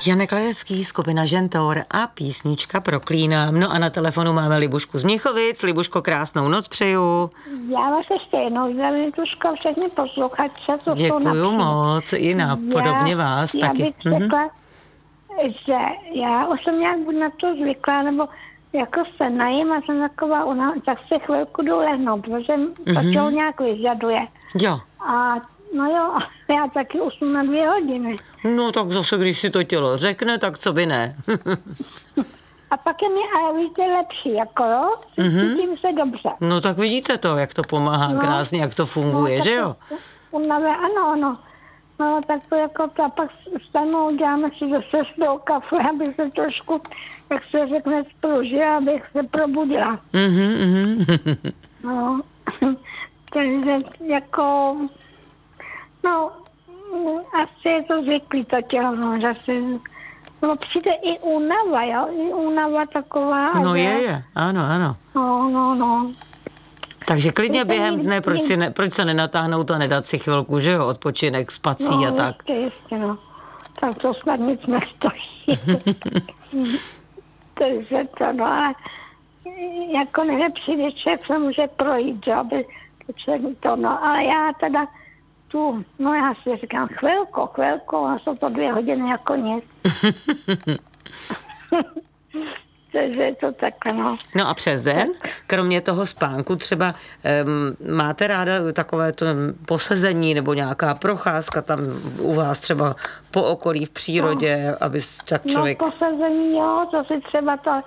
Janek Ledecký, skupina Žentor a písnička Proklínám. No a na telefonu máme Libušku z Měchovic. Libuško, krásnou noc přeju. Já vás ještě jednou zdravím, Libuško, všechny posluchače. Děkuju moc, i podobně vás já taky. Já bych řekla, že já už jsem nějak buď na to zvyklá, nebo jako se najím a jsem taková, tak se chvilku jdu lehnout, protože to tělo nějak vyžaduje. Jo. A no jo, já taky usnu na 2 hodiny. No tak zase, když si to tělo řekne, tak co by ne. A pak je mi ale víte lepší, jako jo, cítím se dobře. No tak vidíte to, jak to pomáhá krásně, jak to funguje, že jo? Ano. No tak to jako to, a pak vstanu, děláme si zase s tou kafe, aby se trošku, jak se řekne, spružila, abych se probudila. No, takže jako, no, asi je to zvyklý to tělo, no, že si, no přijde i únava, jo, i únava taková. No je, ano. No. Takže klidně během dne, proč se nenatáhnout a nedat si chvilku, že jo, odpočinek, spací a tak. Jistě, no. Tak to snad nic nestojí. Takže to, no, ale jako nejlepší, když člověk se může projít, že, aby člověk to, no, ale já teda já si říkám chvilku, a jsou to 2 hodiny jako nic. Takže je to takhle, no. No a přes den, kromě toho spánku, třeba máte ráda takové to posezení nebo nějaká procházka tam u vás třeba po okolí v přírodě, aby tak člověk... No posezení, jo, to si třeba to...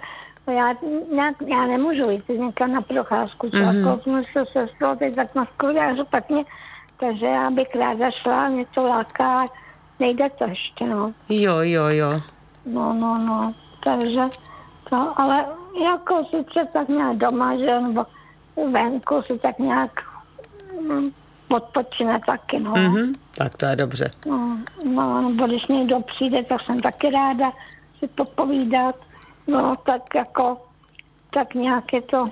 Já nemůžu jít někam na procházku, jako jsme se sestrou teď tak na škole špatně, takže já bych ráda šla, něco láká, nejde to ještě, no. Jo. No, takže... No, ale jako sice tak nějak doma, že, nebo venku si tak nějak odpočine taky, no. Tak to je dobře. No, nebo když někdo přijde, tak jsem taky ráda si popovídat. No, tak jako, tak nějak je to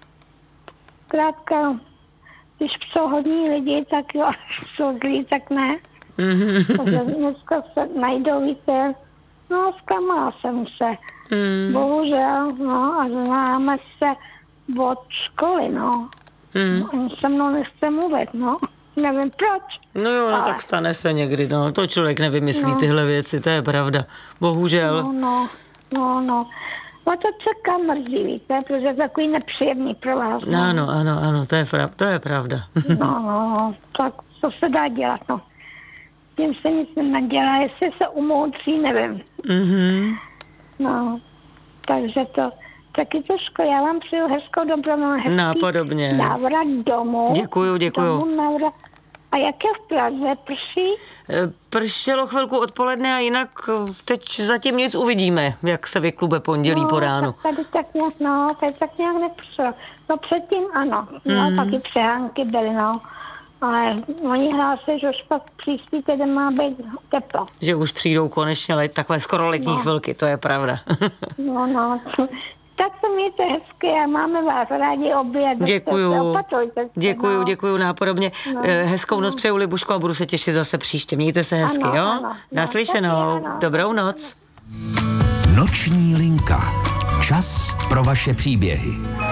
krátka, když jsou hodní lidi, tak jo, jsou zlí, tak ne. Takže dneska se najdou, víte, no, zklamala jsem se. Bohužel, no, a známe se od školy, no. Oni se mnou nechce mluvit, no. Nevím proč. No jo, no, tak stane se někdy, no. To člověk nevymyslí tyhle věci, to je pravda. Bohužel. No. No to čeká mrzí, víte, protože je takový nepříjemný pro vás. No. Ano, to je pravda. No, tak co se dá dělat, no. Tím se nic nedělá, jestli se umoudří, nevím. No, takže to, taky trošku, já vám přeju hezkou dobrou, hezký návrat domů. Děkuju. A jak je v Praze, prší? Pršelo chvilku odpoledne a jinak teď zatím nic, uvidíme, jak se vyklube pondělí po ránu. Tady tak nějak nepršelo. No předtím ano, taky přehánky byly, no. Ale oni hlásí, že už pak příští týden má být teplo. Že už přijdou konečně takové skoro letní chvilky, to je pravda. No. Tak se mějte hezky a máme vás rádi obě. Děkuju nápodobně. Hezkou noc přeju, Libuško, a budu se těšit zase příště. Mějte se hezky, jo? Ano. Naslyšenou. Dobrou noc. Noční linka. Čas pro vaše příběhy.